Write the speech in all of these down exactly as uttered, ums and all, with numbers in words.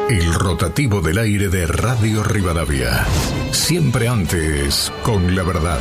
El rotativo del aire de Radio Rivadavia. Siempre antes, con la verdad.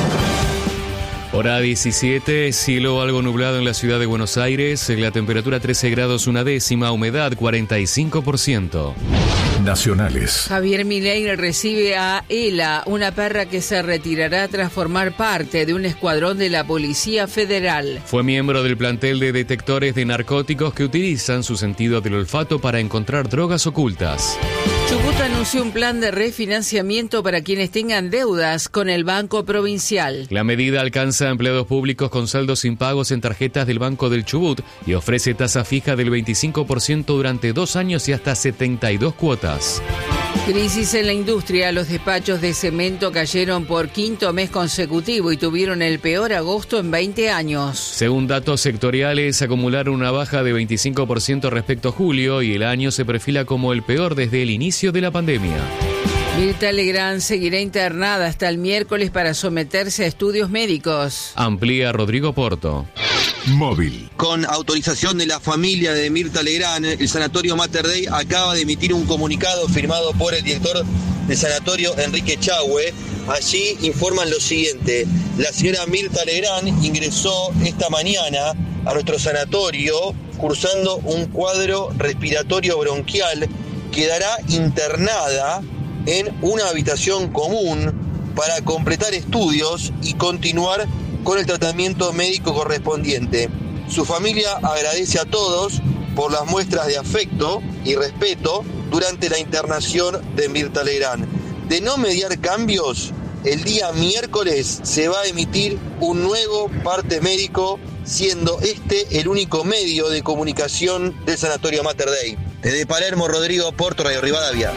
Hora diecisiete, cielo algo nublado en la ciudad de Buenos Aires, la temperatura trece grados una décima, humedad cuarenta y cinco por ciento. Nacionales. Javier Milei recibe a Ela, una perra que se retirará tras formar parte de un escuadrón de la Policía Federal. Fue miembro del plantel de detectores de narcóticos que utilizan su sentido del olfato para encontrar drogas ocultas. Chubut anunció un plan de refinanciamiento para quienes tengan deudas con el Banco Provincial. La medida alcanza a empleados públicos con saldos impagos en tarjetas del Banco del Chubut y ofrece tasa fija del veinticinco por ciento durante dos años y hasta setenta y dos cuotas. Crisis en la industria. Los despachos de cemento cayeron por quinto mes consecutivo y tuvieron el peor agosto en veinte años. Según datos sectoriales, acumularon una baja de veinticinco por ciento respecto a julio y el año se perfila como el peor desde el inicio de la pandemia. Mirta Legrand seguirá internada hasta el miércoles para someterse a estudios médicos. Amplía Rodrigo Porto. Móvil. Con autorización de la familia de Mirta Legrand, el Sanatorio Mater Dei acaba de emitir un comunicado firmado por el director del sanatorio, Enrique Chahue. Allí informan lo siguiente: la señora Mirta Legrand ingresó esta mañana a nuestro sanatorio cursando un cuadro respiratorio bronquial. Quedará internada en una habitación común para completar estudios y continuar con el tratamiento médico correspondiente. Su familia agradece a todos por las muestras de afecto y respeto durante la internación de Mirta Legrand. De no mediar cambios, el día miércoles se va a emitir un nuevo parte médico, siendo este el único medio de comunicación del Sanatorio Mater Dei. Desde Palermo, Rodrigo Porto, Radio Rivadavia.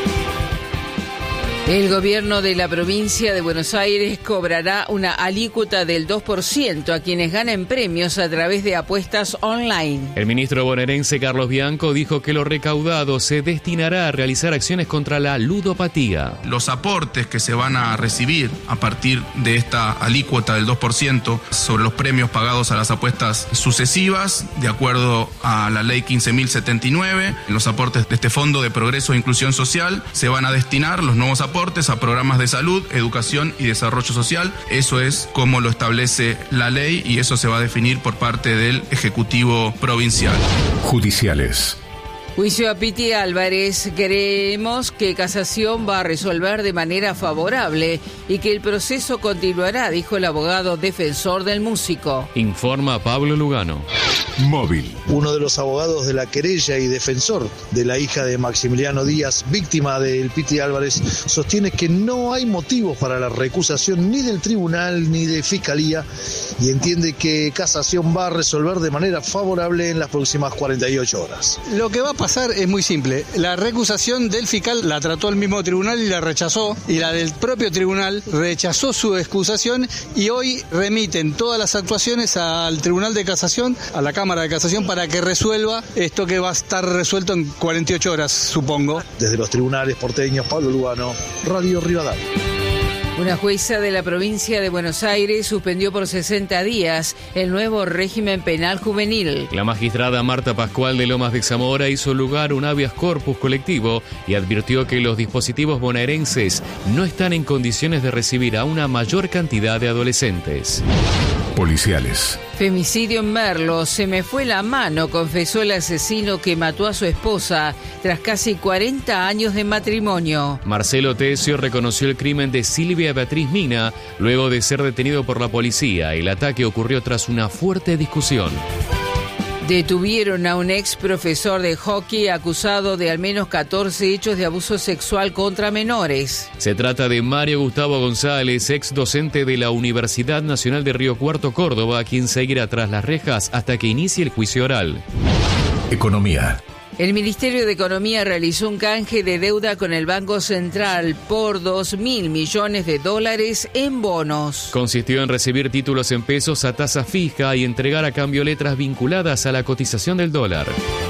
El gobierno de la provincia de Buenos Aires cobrará una alícuota del dos por ciento a quienes ganen premios a través de apuestas online. El ministro bonaerense Carlos Bianco dijo que lo recaudado se destinará a realizar acciones contra la ludopatía. Los aportes que se van a recibir a partir de esta alícuota del dos por ciento sobre los premios pagados a las apuestas sucesivas, de acuerdo a la ley quince mil setenta y nueve, los aportes de este Fondo de Progreso e Inclusión Social se van a destinar, los nuevos aportes, a programas de salud, educación y desarrollo social. Eso es como lo establece la ley y eso se va a definir por parte del Ejecutivo Provincial. Judiciales. Juicio a Piti Álvarez. Creemos que Casación va a resolver de manera favorable y que el proceso continuará, dijo el abogado defensor del músico. Informa Pablo Lugano. Móvil. Uno de los abogados de la querella y defensor de la hija de Maximiliano Díaz, víctima del Piti Álvarez, sostiene que no hay motivos para la recusación ni del tribunal ni de fiscalía y entiende que Casación va a resolver de manera favorable en las próximas cuarenta y ocho horas. Lo que va a pasar es muy simple. La recusación del fiscal la trató el mismo tribunal y la rechazó, y la del propio tribunal rechazó su excusación y hoy remiten todas las actuaciones al Tribunal de Casación, a la Cámara de Casación, para que resuelva esto que va a estar resuelto en cuarenta y ocho horas, supongo. Desde los tribunales porteños, Pablo Lugano, Radio Rivadavia. Una jueza de la provincia de Buenos Aires suspendió por sesenta días el nuevo régimen penal juvenil. La magistrada Marta Pascual de Lomas de Zamora hizo lugar un habeas corpus colectivo y advirtió que los dispositivos bonaerenses no están en condiciones de recibir a una mayor cantidad de adolescentes. Policiales. Femicidio en Merlo. Se me fue la mano, confesó el asesino que mató a su esposa tras casi cuarenta años de matrimonio. Marcelo Tesio reconoció el crimen de Silvia Beatriz Mina luego de ser detenido por la policía. El ataque ocurrió tras una fuerte discusión. Detuvieron a un ex profesor de hockey acusado de al menos catorce hechos de abuso sexual contra menores. Se trata de Mario Gustavo González, ex docente de la Universidad Nacional de Río Cuarto, Córdoba, quien seguirá tras las rejas hasta que inicie el juicio oral. Economía. El Ministerio de Economía realizó un canje de deuda con el Banco Central por dos mil millones de dólares en bonos. Consistió en recibir títulos en pesos a tasa fija y entregar a cambio letras vinculadas a la cotización del dólar.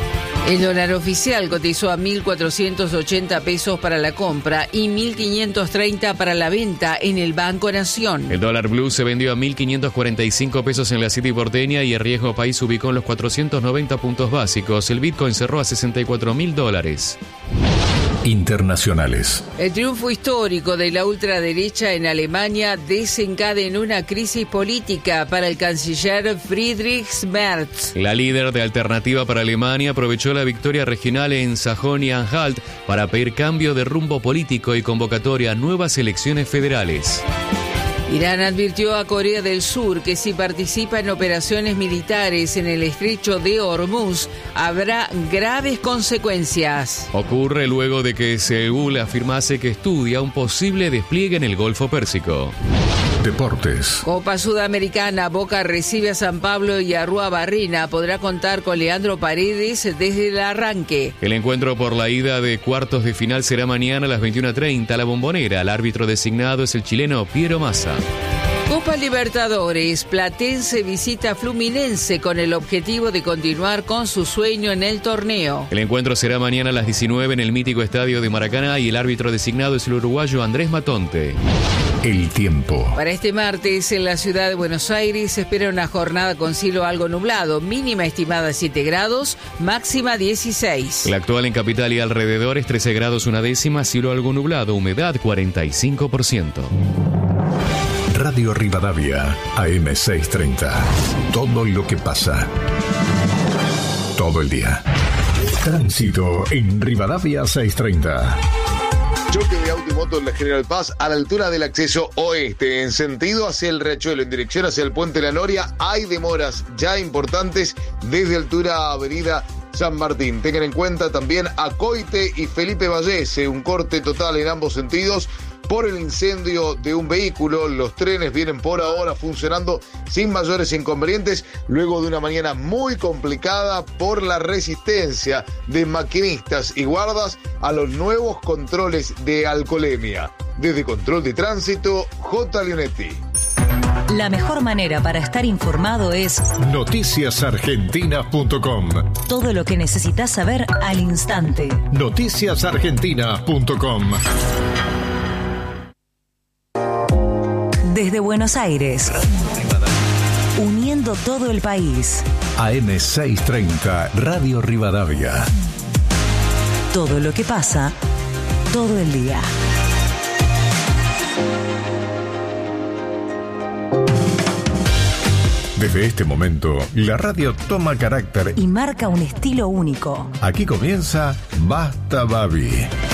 El dólar oficial cotizó a mil cuatrocientos ochenta pesos para la compra y mil quinientos treinta para la venta en el Banco Nación. El dólar blue se vendió a mil quinientos cuarenta y cinco pesos en la City porteña y el riesgo país se ubicó en los cuatrocientos noventa puntos básicos. El Bitcoin cerró a sesenta y cuatro mil dólares. Internacionales. El triunfo histórico de la ultraderecha en Alemania desencadenó una crisis política para el canciller Friedrich Merz. La líder de Alternativa para Alemania aprovechó la victoria regional en Sajonia-Anhalt para pedir cambio de rumbo político y convocatoria a nuevas elecciones federales. Irán advirtió a Corea del Sur que si participa en operaciones militares en el estrecho de Hormuz, habrá graves consecuencias. Ocurre luego de que Seúl afirmase que estudia un posible despliegue en el Golfo Pérsico. Deportes. Copa Sudamericana, Boca recibe a San Pablo y Arrua Barrena. Podrá contar con Leandro Paredes desde el arranque. El encuentro por la ida de cuartos de final será mañana a las veintiuna treinta. La Bombonera. El árbitro designado es el chileno Piero Massa. Copa Libertadores, Platense visita a Fluminense con el objetivo de continuar con su sueño en el torneo. El encuentro será mañana a las diecinueve en el mítico estadio de Maracaná y el árbitro designado es el uruguayo Andrés Matonte. El tiempo. Para este martes en la ciudad de Buenos Aires se espera una jornada con cielo algo nublado, mínima estimada siete grados, máxima dieciséis. La actual en capital y alrededores trece grados una décima, cielo algo nublado, humedad cuarenta y cinco por ciento. Radio Rivadavia, A M seiscientos treinta. Todo lo que pasa. Todo el día. Tránsito en Rivadavia seiscientos treinta. Choque de auto y moto en la General Paz a la altura del acceso oeste, en sentido hacia el Riachuelo, en dirección hacia el Puente La Noria. Hay demoras ya importantes desde altura Avenida San Martín. Tengan en cuenta también a Coite y Felipe Vallese, un corte total en ambos sentidos por el incendio de un vehículo. Los trenes vienen por ahora funcionando sin mayores inconvenientes, luego de una mañana muy complicada por la resistencia de maquinistas y guardas a los nuevos controles de alcoholemia. Desde Control de Tránsito, J. Leonetti. La mejor manera para estar informado es noticias argentinas punto com. Todo lo que necesitas saber al instante. noticias argentinas punto com. Desde Buenos Aires, uniendo todo el país. A M seiscientos treinta, Radio Rivadavia. Todo lo que pasa, todo el día. Desde este momento, la radio toma carácter y marca un estilo único. Aquí comienza Basta Babi.